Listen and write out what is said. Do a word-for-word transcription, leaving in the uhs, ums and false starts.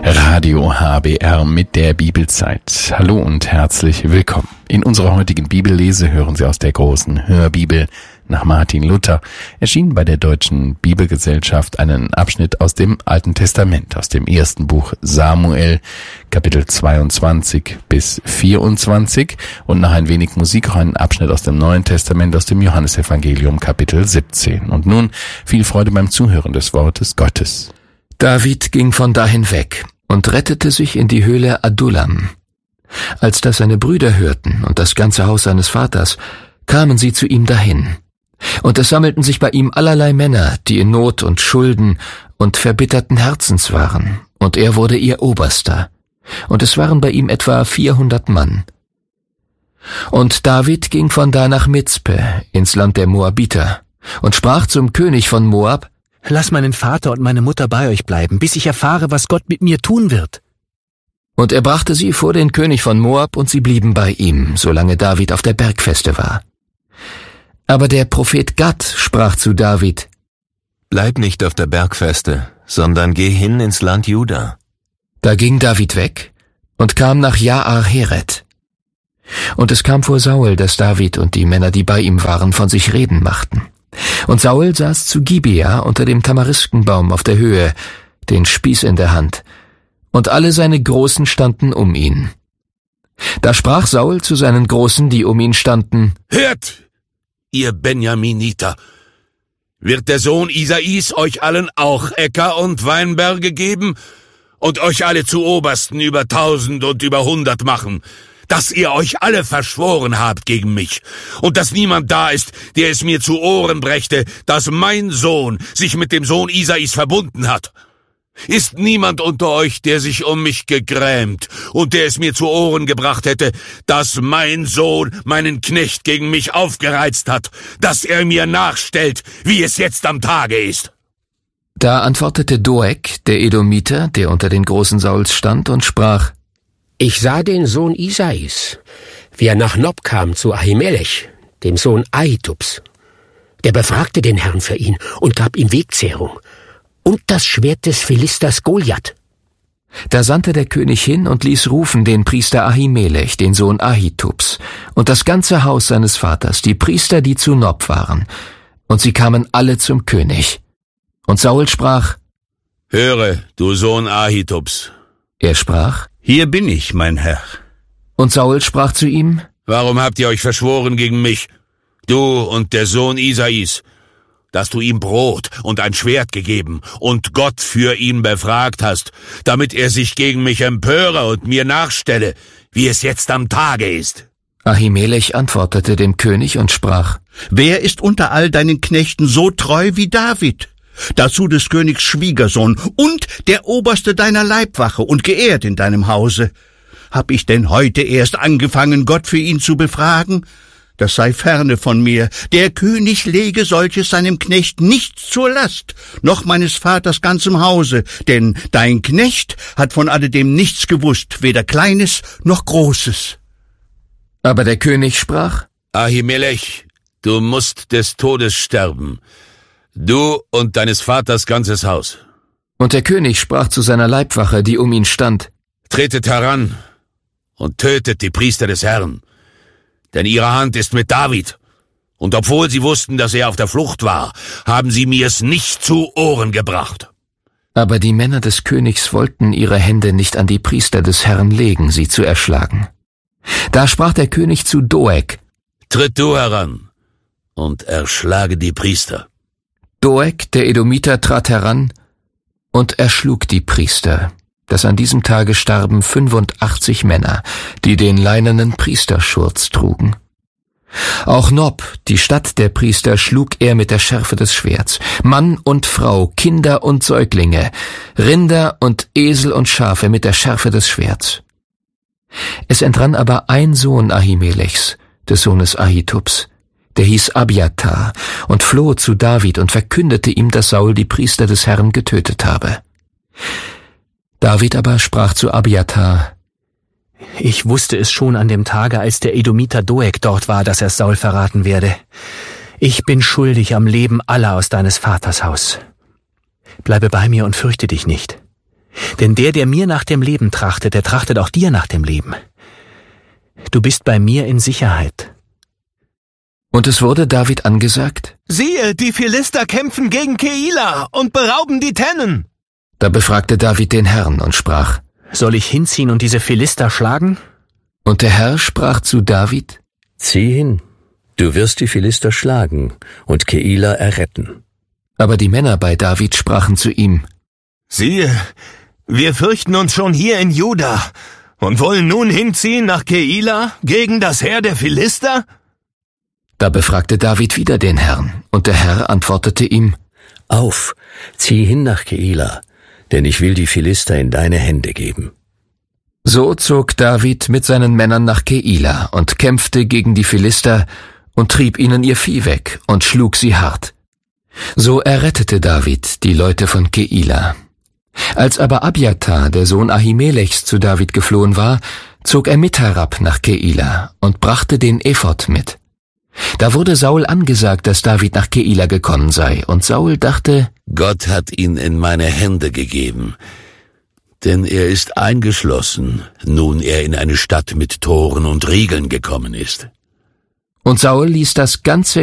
Radio H B R mit der Bibelzeit. Hallo und herzlich willkommen. In unserer heutigen Bibellese hören Sie aus der großen Hörbibel nach Martin Luther, erschienen bei der Deutschen Bibelgesellschaft, einen Abschnitt aus dem Alten Testament, aus dem ersten Buch Samuel, Kapitel zweiundzwanzig bis vierundzwanzig, und nach ein wenig Musik auch einen Abschnitt aus dem Neuen Testament, aus dem Johannesevangelium, Kapitel siebzehn. Und nun viel Freude beim Zuhören des Wortes Gottes. David ging von dahin weg und rettete sich in die Höhle Adullam. Als das seine Brüder hörten und das ganze Haus seines Vaters, kamen sie zu ihm dahin. Und es sammelten sich bei ihm allerlei Männer, die in Not und Schulden und verbitterten Herzens waren, und er wurde ihr Oberster. Und es waren bei ihm etwa vierhundert Mann. Und David ging von da nach Mizpe, ins Land der Moabiter, und sprach zum König von Moab: Lass meinen Vater und meine Mutter bei euch bleiben, bis ich erfahre, was Gott mit mir tun wird. Und er brachte sie vor den König von Moab, und sie blieben bei ihm, solange David auf der Bergfeste war. Aber der Prophet Gad sprach zu David: Bleib nicht auf der Bergfeste, sondern geh hin ins Land Juda. Da ging David weg und kam nach Jaar-Heret. Und es kam vor Saul, dass David und die Männer, die bei ihm waren, von sich reden machten. Und Saul saß zu Gibea unter dem Tamariskenbaum auf der Höhe, den Spieß in der Hand, und alle seine Großen standen um ihn. Da sprach Saul zu seinen Großen, die um ihn standen: Hört, ihr Benjaminiter! Wird der Sohn Isais euch allen auch Äcker und Weinberge geben und euch alle zu Obersten über tausend und über hundert machen, dass ihr euch alle verschworen habt gegen mich, und dass niemand da ist, der es mir zu Ohren brächte, dass mein Sohn sich mit dem Sohn Isais verbunden hat? Ist niemand unter euch, der sich um mich gegrämt und der es mir zu Ohren gebracht hätte, dass mein Sohn meinen Knecht gegen mich aufgereizt hat, dass er mir nachstellt, wie es jetzt am Tage ist? Da antwortete Doeg, der Edomiter, der unter den Großen Sauls stand, und sprach: Ich sah den Sohn Isais, wie er nach Nob kam zu Ahimelech, dem Sohn Ahitubs. Der befragte den Herrn für ihn und gab ihm Wegzehrung und das Schwert des Philisters Goliath. Da sandte der König hin und ließ rufen den Priester Ahimelech, den Sohn Ahitubs, und das ganze Haus seines Vaters, die Priester, die zu Nob waren. Und sie kamen alle zum König. Und Saul sprach: Höre, du Sohn Ahitubs. Er sprach: Hier bin ich, mein Herr. Und Saul sprach zu ihm: Warum habt ihr euch verschworen gegen mich, du und der Sohn Isais, dass du ihm Brot und ein Schwert gegeben und Gott für ihn befragt hast, damit er sich gegen mich empöre und mir nachstelle, wie es jetzt am Tage ist? Ahimelech antwortete dem König und sprach: Wer ist unter all deinen Knechten so treu wie David? Dazu des Königs Schwiegersohn und der Oberste deiner Leibwache und geehrt in deinem Hause. Hab ich denn heute erst angefangen, Gott für ihn zu befragen? Das sei ferne von mir. Der König lege solches seinem Knecht nicht zur Last, noch meines Vaters ganzem Hause, denn dein Knecht hat von alledem nichts gewusst, weder Kleines noch Großes. Aber der König sprach: Ahimelech, du musst des Todes sterben, du und deines Vaters ganzes Haus. Und der König sprach zu seiner Leibwache, die um ihn stand: Tretet heran und tötet die Priester des Herrn, denn ihre Hand ist mit David. Und obwohl sie wussten, dass er auf der Flucht war, haben sie mir es nicht zu Ohren gebracht. Aber die Männer des Königs wollten ihre Hände nicht an die Priester des Herrn legen, sie zu erschlagen. Da sprach der König zu Doeg: Tritt du heran und erschlage die Priester. Doeg, der Edomiter, trat heran und erschlug die Priester, dass an diesem Tage starben fünfundachtzig Männer, die den leinenen Priesterschurz trugen. Auch Nob, die Stadt der Priester, schlug er mit der Schärfe des Schwerts, Mann und Frau, Kinder und Säuglinge, Rinder und Esel und Schafe mit der Schärfe des Schwerts. Es entrann aber ein Sohn Ahimelechs, des Sohnes Ahitubs, der hieß Abiathar, und floh zu David und verkündete ihm, dass Saul die Priester des Herrn getötet habe. David aber sprach zu Abiathar: Ich wusste es schon an dem Tage, als der Edomiter Doeg dort war, dass er Saul verraten werde. Ich bin schuldig am Leben aller aus deines Vaters Haus. Bleibe bei mir und fürchte dich nicht. Denn der, der mir nach dem Leben trachtet, der trachtet auch dir nach dem Leben. Du bist bei mir in Sicherheit. Und es wurde David angesagt: Siehe, die Philister kämpfen gegen Keila und berauben die Tennen. Da befragte David den Herrn und sprach: Soll ich hinziehen und diese Philister schlagen? Und der Herr sprach zu David: Zieh hin, du wirst die Philister schlagen und Keila erretten. Aber die Männer bei David sprachen zu ihm: Siehe, wir fürchten uns schon hier in Juda und wollen nun hinziehen nach Keila gegen das Heer der Philister? Da befragte David wieder den Herrn, und der Herr antwortete ihm: Auf, zieh hin nach Keila, denn ich will die Philister in deine Hände geben. So zog David mit seinen Männern nach Keila und kämpfte gegen die Philister und trieb ihnen ihr Vieh weg und schlug sie hart. So errettete David die Leute von Keila. Als aber Abjatar, der Sohn Ahimelechs, zu David geflohen war, zog er mit herab nach Keila und brachte den Ephod mit. Da wurde Saul angesagt, dass David nach Keila gekommen sei, und Saul dachte: Gott hat ihn in meine Hände gegeben, denn er ist eingeschlossen, nun er in eine Stadt mit Toren und Riegeln gekommen ist. Und Saul ließ das ganze